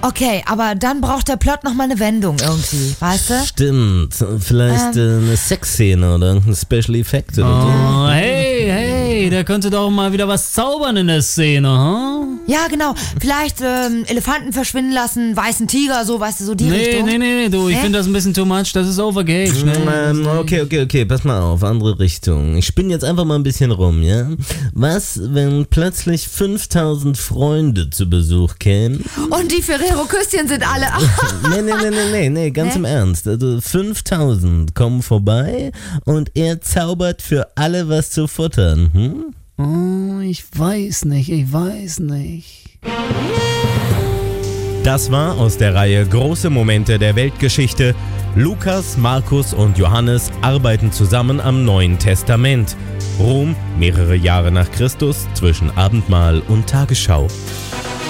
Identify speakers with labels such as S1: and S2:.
S1: Okay, aber dann braucht der Plot nochmal eine Wendung irgendwie, weißt du?
S2: Stimmt, vielleicht eine Sexszene oder irgendein Special Effekt oder so.
S3: Hey, der könnte doch mal wieder was zaubern in der Szene, hm?
S1: Ja, genau. Vielleicht Elefanten verschwinden lassen, weißen Tiger, so, weißt du, so die Richtung.
S3: Nee, du, ich finde das ein bisschen too much, das ist overgate.
S2: Okay, pass mal auf, andere Richtung. Ich spinne jetzt einfach mal ein bisschen rum, ja? Was, wenn plötzlich 5000 Freunde zu Besuch kämen?
S1: Und die Ferrero-Küsschen sind alle...
S2: Nee, ganz im Ernst. Also 5000 kommen vorbei und er zaubert für alle was zu futtern,
S3: Oh, ich weiß nicht.
S2: Das war aus der Reihe Große Momente der Weltgeschichte. Lukas, Markus und Johannes arbeiten zusammen am Neuen Testament. Rom, mehrere Jahre nach Christus, zwischen Abendmahl und Tagesschau.